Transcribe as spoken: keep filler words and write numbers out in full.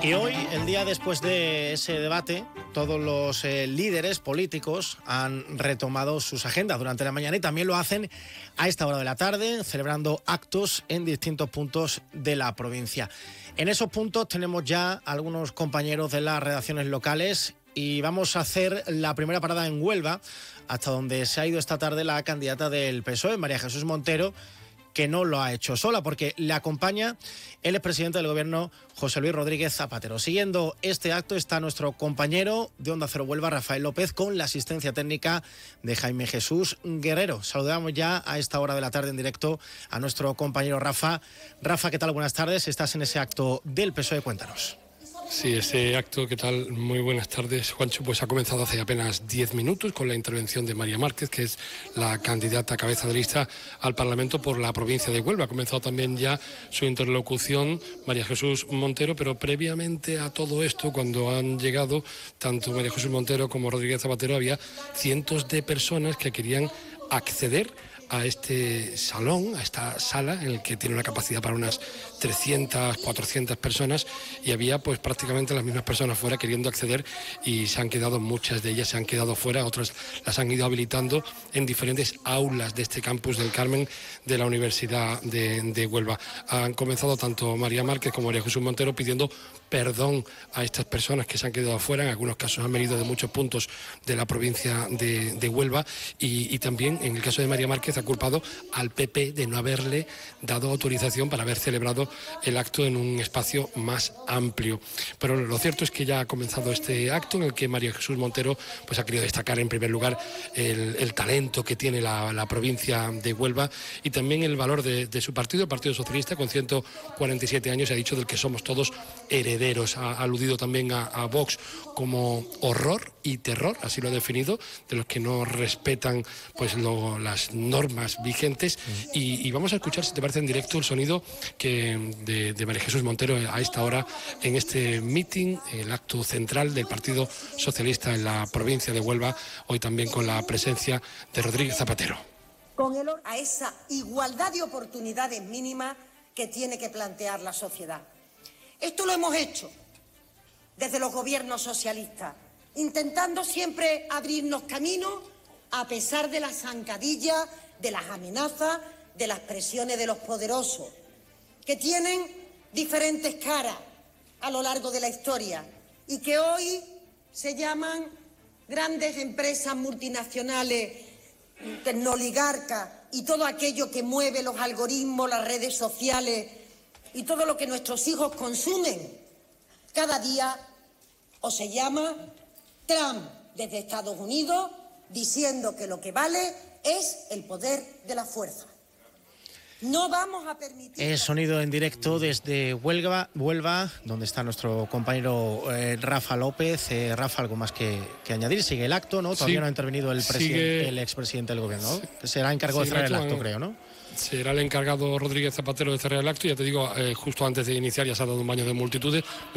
Y hoy, el día después de ese debate, todos los eh, líderes políticos han retomado sus agendas durante la mañana y también lo hacen a esta hora de la tarde, celebrando actos en distintos puntos de la provincia. En esos puntos tenemos ya algunos compañeros de las redacciones locales y vamos a hacer la primera parada en Huelva, hasta donde se ha ido esta tarde la candidata del P S O E, María Jesús Montero, que no lo ha hecho sola, porque le acompaña el expresidente del Gobierno, José Luis Rodríguez Zapatero. Siguiendo este acto está nuestro compañero de Onda Cero Huelva, Rafael López, con la asistencia técnica de Jaime Jesús Guerrero. Saludamos ya a esta hora de la tarde en directo a nuestro compañero Rafa. Rafa, ¿qué tal? Buenas tardes. Estás en ese acto del P S O E. Cuéntanos. Sí, ese acto, ¿qué tal? Muy buenas tardes, Juancho. Pues ha comenzado hace apenas diez minutos con la intervención de María Márquez, que es la candidata a cabeza de lista al Parlamento por la provincia de Huelva. Ha comenzado también ya su interlocución María Jesús Montero, pero previamente a todo esto, cuando han llegado tanto María Jesús Montero como Rodríguez Zapatero, había cientos de personas que querían acceder a este salón, a esta sala, en el que tiene una capacidad para unas trescientas, cuatrocientas personas, y había pues prácticamente las mismas personas fuera queriendo acceder, y se han quedado, muchas de ellas se han quedado fuera, otras las han ido habilitando en diferentes aulas de este campus del Carmen de la Universidad de, de Huelva. Han comenzado tanto María Márquez como María Jesús Montero pidiendo perdón a estas personas que se han quedado fuera. En algunos casos han venido de muchos puntos de la provincia de, de Huelva, y, y también en el caso de María Márquez ha culpado al P P de no haberle dado autorización para haber celebrado el acto en un espacio más amplio. Pero lo cierto es que ya ha comenzado este acto en el que María Jesús Montero pues ha querido destacar en primer lugar el, el talento que tiene la, la provincia de Huelva y también el valor de, de su partido, el Partido Socialista, con ciento cuarenta y siete años, y ha dicho del que somos todos herederos. Ha aludido también a, a Vox como horror y terror, así lo ha definido, de los que no respetan pues lo, las normas más vigentes, y, y vamos a escuchar, si te parece, en directo el sonido que de, de María Jesús Montero a esta hora en este meeting, el acto central del Partido Socialista en la provincia de Huelva, hoy también con la presencia de Rodríguez Zapatero. Con el a esa igualdad de oportunidades mínimas que tiene que plantear la sociedad. Esto lo hemos hecho desde los gobiernos socialistas, intentando siempre abrirnos camino a pesar de las zancadillas, de las amenazas, de las presiones de los poderosos, que tienen diferentes caras a lo largo de la historia y que hoy se llaman grandes empresas multinacionales, tecnoligarcas y todo aquello que mueve los algoritmos, las redes sociales y todo lo que nuestros hijos consumen cada día, o se llama Trump desde Estados Unidos, diciendo que lo que vale es el poder de la fuerza. No vamos a permitir... Es sonido en directo desde Huelva, Huelva donde está nuestro compañero eh, Rafa López. Eh, Rafa, algo más que, que añadir. Sigue el acto, ¿no? Todavía sí, no ha intervenido el, sigue... el expresidente del Gobierno, ¿no? Sí. Será encargado de cerrar el acto, creo, ¿no? Será el encargado Rodríguez Zapatero de cerrar el acto. Ya te digo, eh, justo antes de iniciar ya se ha dado un baño de multitudes.